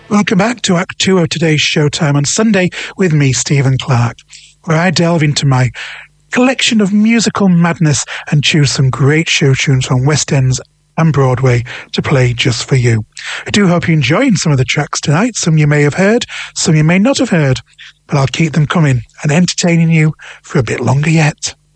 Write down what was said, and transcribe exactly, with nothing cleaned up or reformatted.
Welcome back to Act Two of today's Showtime on Sunday with me, Stephen Clark, where I delve into my collection of musical madness and choose some great show tunes from West Ends and Broadway to play just for you. I do hope you're enjoying some of the tracks tonight. Some you may have heard, some you may not have heard, but I'll keep them coming and entertaining you for a bit longer yet.